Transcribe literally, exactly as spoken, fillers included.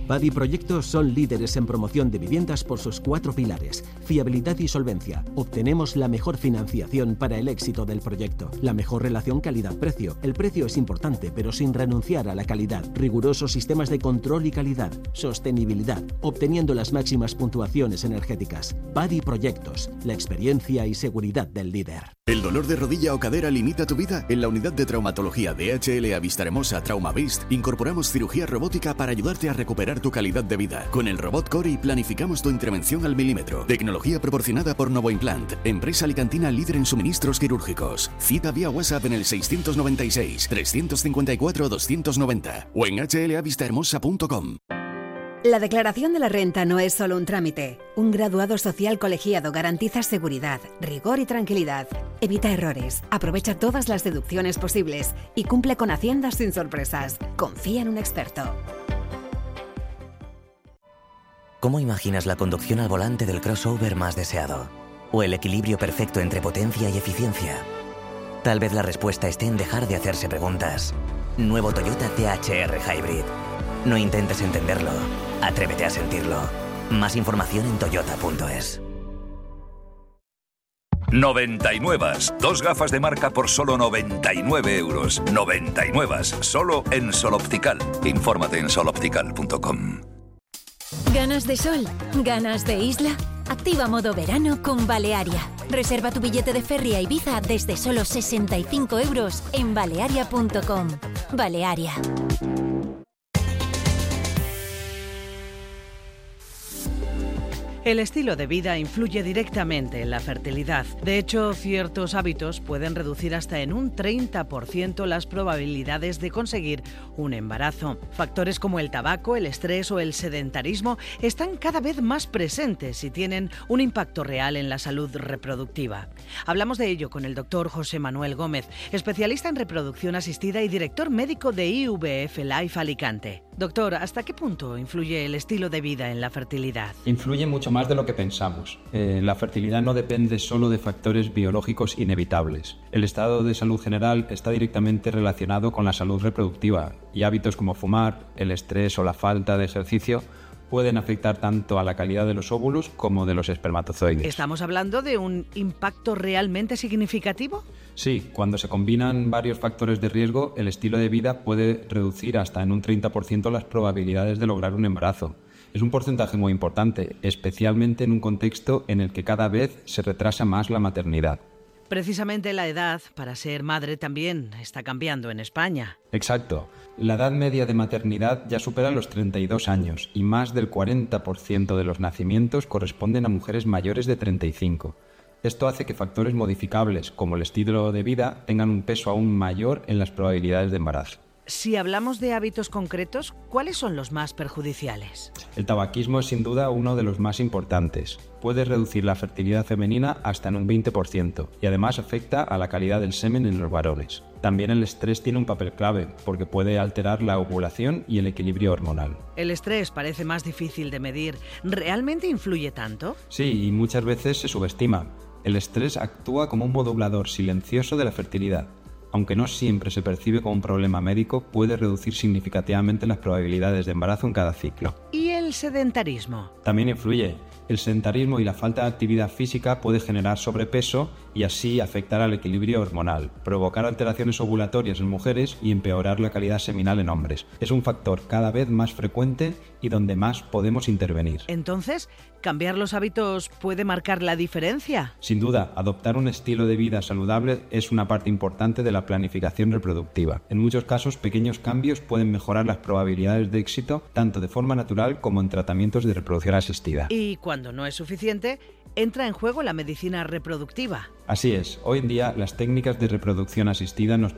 Badi Proyectos son líderes en promoción de viviendas por sus cuatro pilares: fiabilidad y solvencia. Obtenemos la mejor financiación para el éxito del proyecto. La mejor relación calidad-precio. El precio es importante, pero sin renunciar a la calidad. Rigurosos sistemas de control y calidad. Sostenibilidad, obteniendo las máximas puntuaciones energéticas. Badi Proyectos, la experiencia y seguridad del líder. ¿El dolor de rodilla o cadera limita tu vida? En la unidad de traumatología de H L A Vistahermosa TraumaVist incorporamos cirugía robótica para ayudarte a recuperar tu calidad de vida. Con el robot Cori planificamos tu intervención al milímetro. Tecnología proporcionada por Novoimplant, empresa alicantina líder en suministros quirúrgicos. Cita vía WhatsApp en el seiscientos noventa y seis, trescientos cincuenta y cuatro, doscientos noventa o en h l a vistahermosa punto com. La declaración de la renta no es solo un trámite. Un graduado social colegiado garantiza seguridad, rigor y tranquilidad. Evita errores, aprovecha todas las deducciones posibles y cumple con Hacienda sin sorpresas. Confía en un experto. ¿Cómo imaginas la conducción al volante del crossover más deseado? ¿O el equilibrio perfecto entre potencia y eficiencia? Tal vez la respuesta esté en dejar de hacerse preguntas. Nuevo Toyota T H R Hybrid. No intentes entenderlo. Atrévete a sentirlo. Más información en toyota punto es. noventa y nueve. Dos gafas de marca por solo noventa y nueve euros. noventa y nueve. Solo en Sol Optical. Infórmate en sol optical punto com. ¿Ganas de sol? ¿Ganas de isla? Activa modo verano con Balearia. Reserva tu billete de ferry a Ibiza desde solo sesenta y cinco euros en balearia punto com. Balearia. El estilo de vida influye directamente en la fertilidad. De hecho, ciertos hábitos pueden reducir hasta en un treinta por ciento las probabilidades de conseguir un embarazo. Factores como el tabaco, el estrés o el sedentarismo están cada vez más presentes y tienen un impacto real en la salud reproductiva. Hablamos de ello con el doctor José Manuel Gómez, especialista en reproducción asistida y director médico de I V F Life Alicante. Doctor, ¿hasta qué punto influye el estilo de vida en la fertilidad? Influye mucho más de lo que pensamos. Eh, la fertilidad no depende solo de factores biológicos inevitables. El estado de salud general está directamente relacionado con la salud reproductiva y hábitos como fumar, el estrés o la falta de ejercicio pueden afectar tanto a la calidad de los óvulos como de los espermatozoides. ¿Estamos hablando de un impacto realmente significativo? Sí, cuando se combinan varios factores de riesgo, el estilo de vida puede reducir hasta en un treinta por ciento las probabilidades de lograr un embarazo. Es un porcentaje muy importante, especialmente en un contexto en el que cada vez se retrasa más la maternidad. Precisamente la edad para ser madre también está cambiando en España. Exacto. La edad media de maternidad ya supera los treinta y dos años y más del cuarenta por ciento de los nacimientos corresponden a mujeres mayores de treinta y cinco. Esto hace que factores modificables como el estilo de vida tengan un peso aún mayor en las probabilidades de embarazo. Si hablamos de hábitos concretos, ¿cuáles son los más perjudiciales? El tabaquismo es sin duda uno de los más importantes. Puede reducir la fertilidad femenina hasta en un veinte por ciento y además afecta a la calidad del semen en los varones. También el estrés tiene un papel clave porque puede alterar la ovulación y el equilibrio hormonal. El estrés parece más difícil de medir. ¿Realmente influye tanto? Sí, y muchas veces se subestima. El estrés actúa como un modulador silencioso de la fertilidad. Aunque no siempre se percibe como un problema médico, puede reducir significativamente las probabilidades de embarazo en cada ciclo. ¿Y el sedentarismo? También influye. El sedentarismo y la falta de actividad física puede generar sobrepeso y así afectar al equilibrio hormonal, provocar alteraciones ovulatorias en mujeres y empeorar la calidad seminal en hombres. Es un factor cada vez más frecuente y donde más podemos intervenir. Entonces, ¿cambiar los hábitos puede marcar la diferencia? Sin duda, adoptar un estilo de vida saludable es una parte importante de la planificación reproductiva. En muchos casos, pequeños cambios pueden mejorar las probabilidades de éxito tanto de forma natural como en tratamientos de reproducción asistida. Y cuando no es suficiente, entra en juego la medicina reproductiva. Así es, hoy en día las técnicas de reproducción asistida nos